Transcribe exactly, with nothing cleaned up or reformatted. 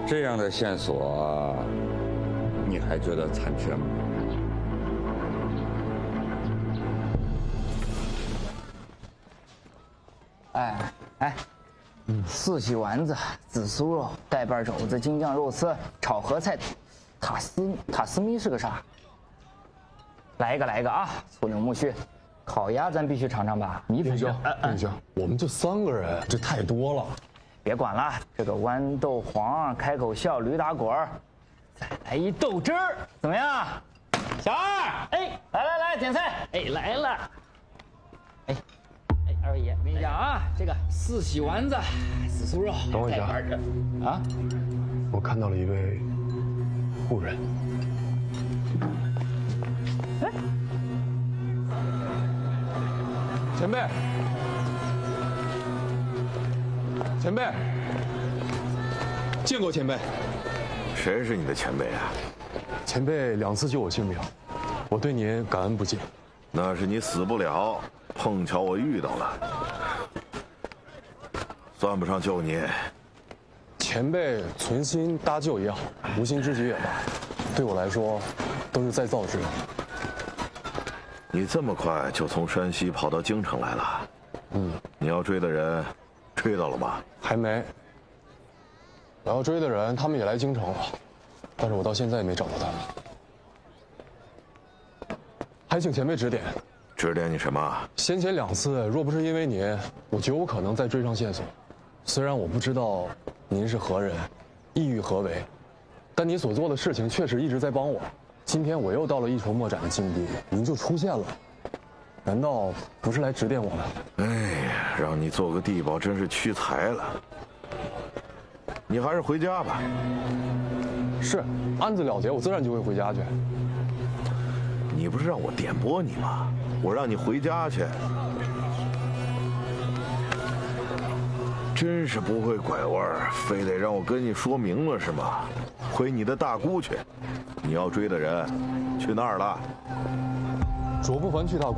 这样的线索，你还觉得残缺吗？ 哎哎，四喜丸子、紫苏肉、带瓣肘子、京酱肉丝、炒合菜，塔斯塔斯咪是个啥？来一个来一个啊！醋溜木须，烤鸭咱必须尝尝吧。米粉冰箱，冰箱，我们就三个人，这太多了。 别管了，这个豌豆黄、开口笑、驴打滚儿，再来一豆汁儿，怎么样？小二，哎，来来来，点菜，哎，来了，哎，哎，二位爷，我跟你讲啊，这个四喜丸子、紫苏肉， 等我一下啊， 我看到了一位妇人。 哎， 前辈。前辈，见过前辈。 谁是你的前辈啊？ 前辈两次救我性命，我对您感恩不尽。 那是你死不了，碰巧我遇到了，算不上救你。 前辈存心搭救也好，无心之举也罢，对我来说都是再造之恩。 你这么快就从山西跑到京城来了？ 嗯，你要追的人追到了吗？ 还没。我要追的人，他们也来京城了，但是我到现在也没找到他们。还请前辈指点。 指点你什么？ 先前两次，若不是因为您，我绝无可能再追上线索。虽然我不知道您是何人，意欲何为，但您所做的事情确实一直在帮我。今天我又到了一筹莫展的境地，您就出现了，难道不是来指点我们？ 哎呀，让你做个地保真是屈才了。你还是回家吧。 是，案子了结，我自然就会回家去。 你不是让我点拨你吗？我让你回家去。真是不会拐弯，非得让我跟你说明了是吗？回你的大姑去。你要追的人去那儿了。 卓不凡去大姑。